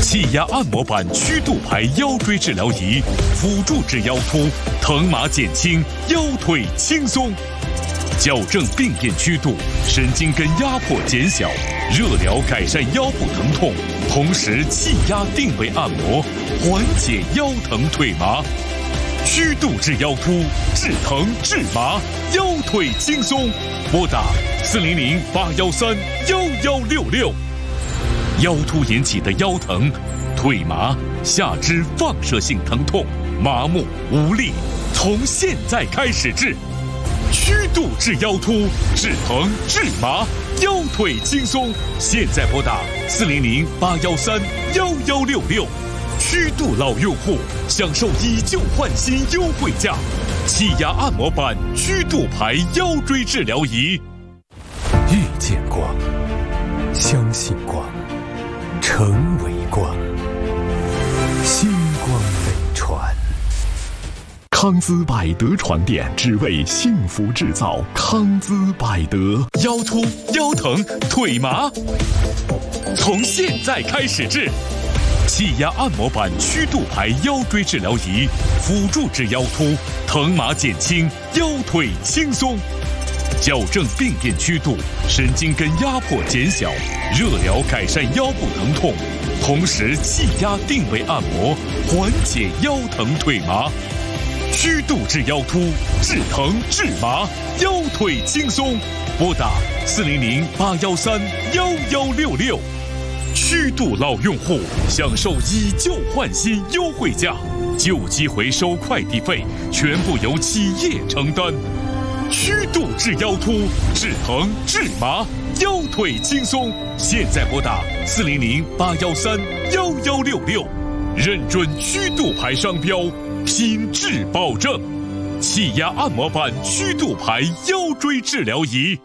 气压按摩板曲度排腰椎治疗仪，辅助治腰突，疼麻减轻，腰腿轻松。矫正病变曲度，神经根压迫减小，热疗改善腰部疼痛，同时气压定位按摩，缓解腰疼退麻。曲度治腰突，治疼治麻，腰腿轻松。拨打400-813-1166。腰突引起的腰疼、腿麻、下肢放射性疼痛、麻木无力，从现在开始治。曲度治腰突，治疼治麻，腰腿轻松。现在拨打400-813-1166。曲度老用户享受以旧换新优惠价，气压按摩板曲度排腰椎治疗仪。 遇见光，相信光，成为光，星光飞船。 康姿百德床垫，只为幸福制造。康姿百德， 腰突、腰疼、腿麻，从现在开始治。气压按摩板曲度排腰椎治疗仪，辅助治腰突，疼麻减轻，腰腿轻松。矫正病变曲度，神经根压迫减小，热疗改善腰部疼痛，同时气压定位按摩，缓解腰疼退麻。曲度治腰突，治疼治麻，腰腿轻松。拨打400-813-1166。曲度老用户享受以旧换新优惠价，旧机回收快递费全部由企业承担。曲度治腰突，治疼治麻，腰腿轻松。现在拨打400-813-1166，认准曲度牌商标，品质保证。气压按摩板曲度牌腰椎治疗仪。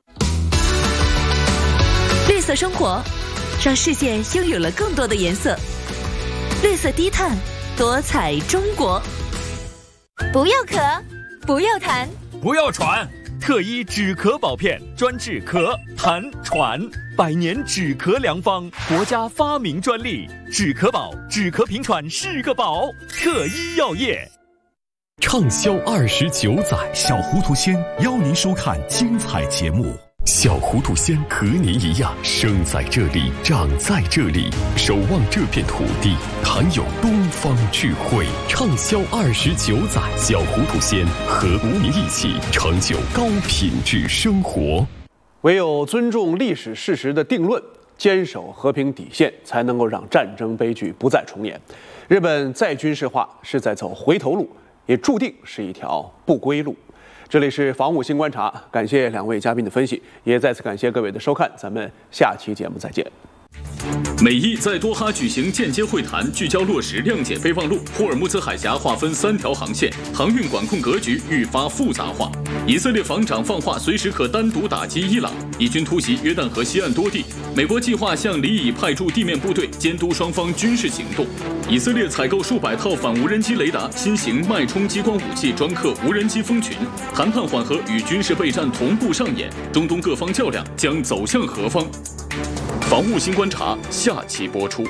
绿色生活，让世界拥有了更多的颜色。绿色低碳，多彩中国。 不要咳，不要痰， 不要喘，特一止咳宝片，专治咳、痰、喘，100年止咳良方，国家发明专利。止咳宝，止咳平喘是个宝。特一药业。 畅销29载，小糊涂仙邀您收看精彩节目。小糊涂仙和您一样，生在这里，长在这里，守望这片土地，含有东方智慧。畅销29载，小糊涂仙和无您一起成就高品质生活。 唯有尊重历史事实的定论，坚守和平底线，才能够让战争悲剧不再重演。日本再军事化是在走回头路，也注定是一条不归路。这里是防务新观察，感谢2位嘉宾的分析，也再次感谢各位的收看，咱们下期节目再见。 美伊在多哈举行间接会谈，聚焦落实谅解备忘录。霍尔木兹海峡划分3条航线，航运管控格局愈发复杂化。以色列防长放话，随时可单独打击伊朗。以军突袭约旦河西岸多地，美国计划向黎以派驻地面部队，监督双方军事行动。以色列采购数百套反无人机雷达，新型脉冲激光武器专克无人机蜂群。谈判缓和与军事备战同步上演，中东各方较量将走向何方？防务新观察下期播出。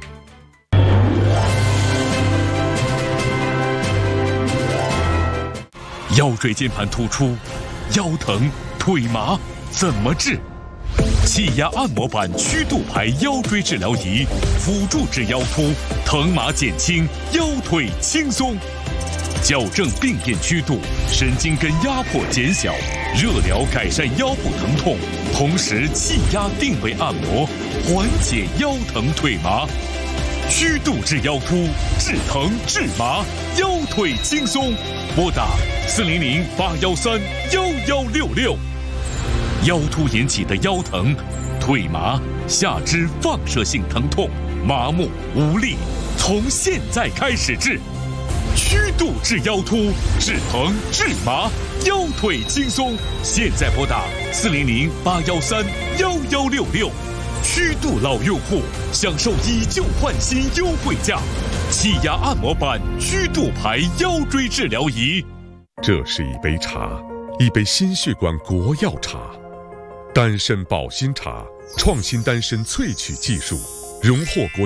腰椎间盘突出，腰疼腿麻怎么治？气压按摩板曲度排腰椎治疗仪，辅助治腰突，疼麻减轻，腰腿轻松。矫正病变曲度，神经根压迫减小，热疗改善腰部疼痛，同时气压定位按摩，缓解腰疼退麻。曲度治腰突，治疼治麻，腰腿轻松。拨打400-813-1166。腰突引起的腰疼、腿麻、下肢放射性疼痛、麻木无力，从现在开始治。曲度治腰突，治疼治麻，腰腿轻松。现在拨打400-813-1166。曲度老用户享受以旧换新优惠价，气压按摩板曲度牌腰椎治疗仪。 这是一杯茶，一杯心血管国药茶，丹参保心茶，创新丹参萃取技术，荣获国